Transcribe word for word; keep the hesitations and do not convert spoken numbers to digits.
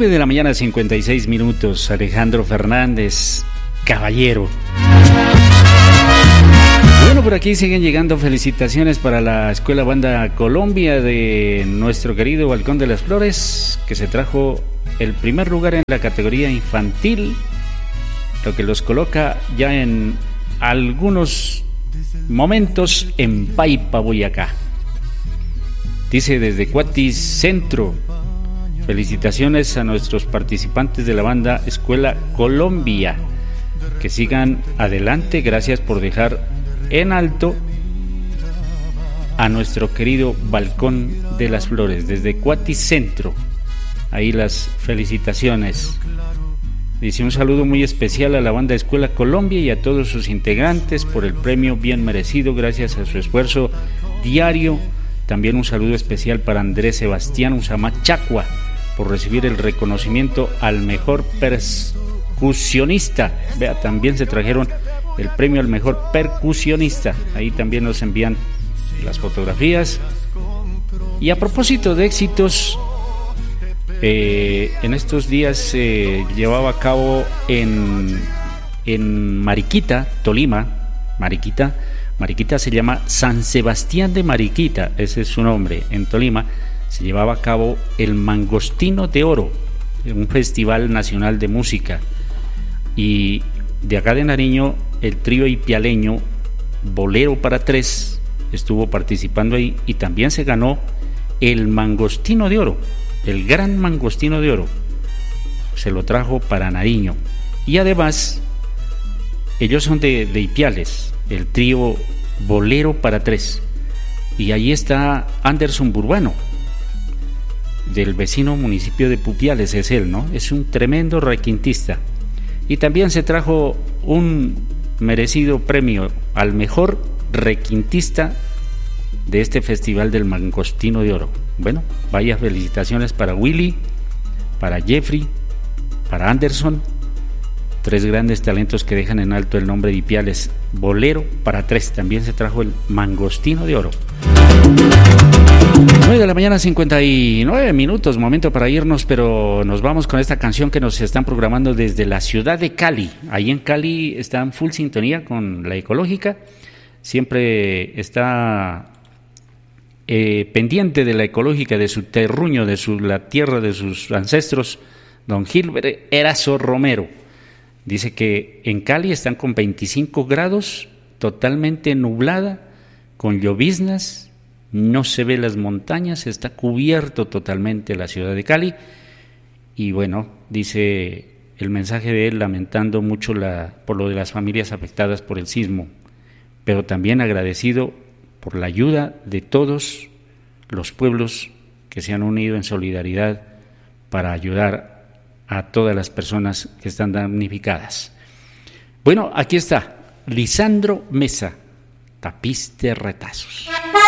nueve de la mañana, cincuenta y seis minutos. Alejandro Fernández, caballero. Bueno, por aquí siguen llegando felicitaciones para la Escuela Banda Colombia de nuestro querido Balcón de las Flores, que se trajo el primer lugar en la categoría infantil, lo que los coloca ya en algunos momentos en Paipa, Boyacá. Dice desde Cuatis Centro: felicitaciones a nuestros participantes de la banda Escuela Colombia, que sigan adelante, gracias por dejar en alto a nuestro querido Balcón de las Flores. Desde Cuatis Centro, ahí las felicitaciones. Dice un saludo muy especial a la banda Escuela Colombia y a todos sus integrantes por el premio bien merecido gracias a su esfuerzo diario. También un saludo especial para Andrés Sebastián Usamá Chacua por recibir el reconocimiento al mejor percusionista. Vea, también se trajeron el premio al mejor percusionista. Ahí también nos envían las fotografías. Y a propósito de éxitos, eh, en estos días se eh, llevaba a cabo en, en Mariquita, Tolima. Mariquita, Mariquita se llama San Sebastián de Mariquita, ese es su nombre. En Tolima se llevaba a cabo el Mangostino de Oro, un festival nacional de música. Y de acá de Nariño, el trío ipialeño Bolero para Tres estuvo participando ahí y también se ganó el Mangostino de Oro, el gran Mangostino de Oro. Se lo trajo para Nariño. Y además, ellos son de, de Ipiales, el trío Bolero para Tres. Y ahí está Anderson Burbano, del vecino municipio de Pupiales, es él, ¿no? Es un tremendo requintista. Y también se trajo un merecido premio al mejor requintista de este festival del Mangostino de Oro. Bueno, vaya felicitaciones para Willy, para Jeffrey, para Anderson, tres grandes talentos que dejan en alto el nombre de Ipiales. Bolero para Tres, también se trajo el Mangostino de Oro. nueve de la mañana, cincuenta y nueve minutos, momento para irnos, pero nos vamos con esta canción que nos están programando desde la ciudad de Cali. Ahí en Cali están full sintonía con la ecológica, siempre está eh, pendiente de la ecológica, de su terruño, de su, la tierra de sus ancestros, don Gilbert Erazo Romero. Dice que en Cali están con veinticinco grados, totalmente nublada, con lloviznas, no se ve las montañas, está cubierto totalmente la ciudad de Cali. Y bueno, dice el mensaje de él lamentando mucho la, por lo de las familias afectadas por el sismo, pero también agradecido por la ayuda de todos los pueblos que se han unido en solidaridad para ayudar a todas las personas que están damnificadas. Bueno, aquí está Lisandro Mesa, Tapiz de Retazos.